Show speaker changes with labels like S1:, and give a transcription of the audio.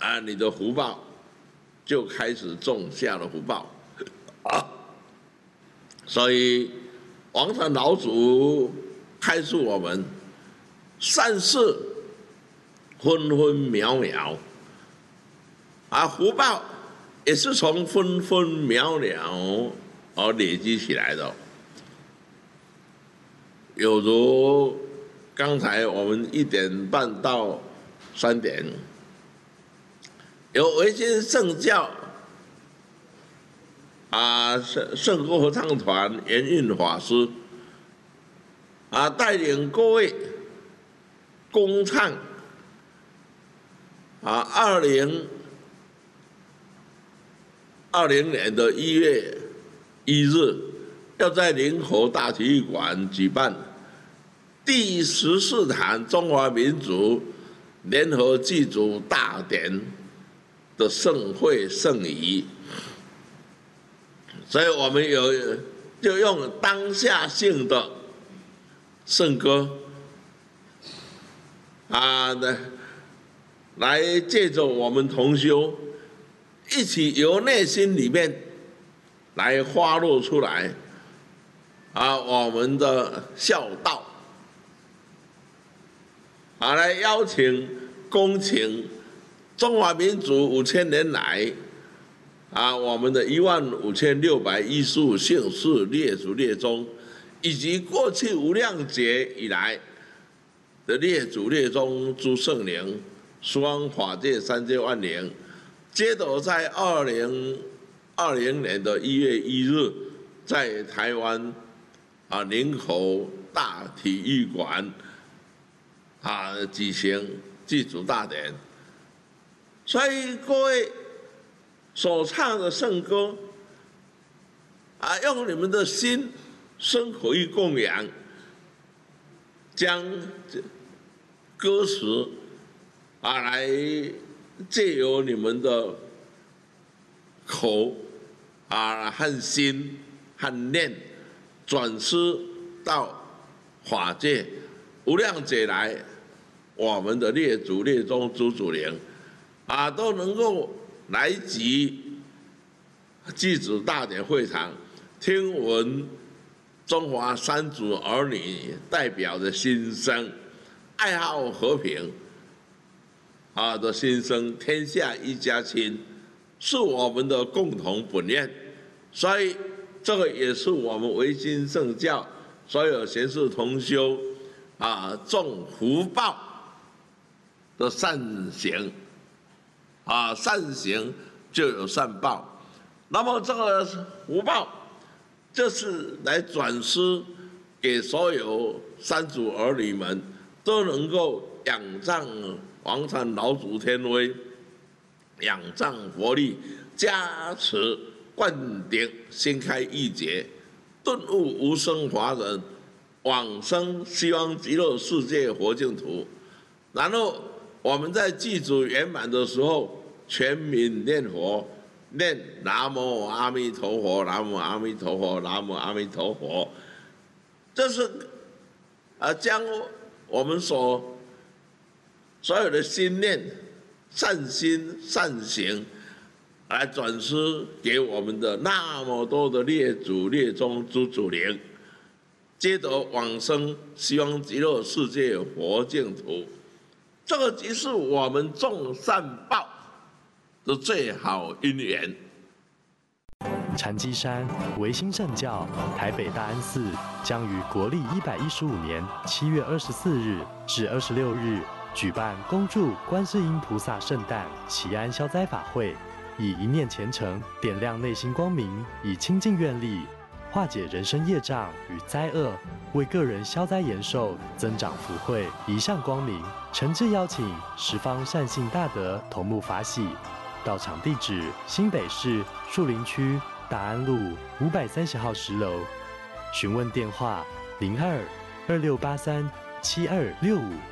S1: 你的福报就开始种下了福报啊。所以王禅老祖开示我们，善事分分秒秒，福报也是从分分秒秒而累积起来的。有如刚才我们1点半到3点，有维新圣教圣歌合唱团圆运法师带领各位共唱2020年的1月1日，要在林口大体育馆举办第14坛中华民族联合祭祖大典的盛会盛仪。所以我们就用当下性的圣歌来借着我们同修一起由内心里面来发露出来我们的孝道来邀请恭请中华民族5000年来我们的15615姓氏列祖列宗，以及过去无量劫以来的列祖列宗诸圣灵，十方法界三界万灵，接着在2020年的1月1日，在台湾林口大体育馆举行祭祖大典。所以各位所唱的圣歌用你们的心身口意供养，将歌词来借由你们的口和心和念转施到法界无量劫来，我们的列祖列宗诸祖灵都能够来及祭祖大典会场，听闻中华三祖儿女代表的心声，爱好和平的心声，天下一家亲，是我们的共同本愿。所以这个也是我们维新圣教所有贤士同修种福报的善行善行就有善报。那么这个福报就是来转施给所有三祖儿女们，都能够仰仗王禅老祖天威，仰仗佛力加持，灌顶心开意解，顿悟无生法忍，往生西方极乐世界佛净土。然后我们在祭祖圆满的时候，全民念佛，念南无阿弥陀佛，南无阿弥陀佛，南无阿弥陀佛。这是将我们所有的心念、善心、善行来转施给我们的那么多的列祖列宗诸祖灵，接着往生西方极乐世界佛净土。这个即是我们种善报的最好因缘。
S2: 禅机山维新圣教台北大安寺将于国历115年7月24日至26日举办恭祝观世音菩萨圣诞祈安消灾法会，以一念虔诚点亮内心光明，以清净愿力化解人生业障与灾厄，为个人消灾延寿，增长福慧，一向光明。诚挚邀请十方善信大德同沐法喜。到场地址：新北市树林区大安路530号10楼。询问电话：02-2683-7265。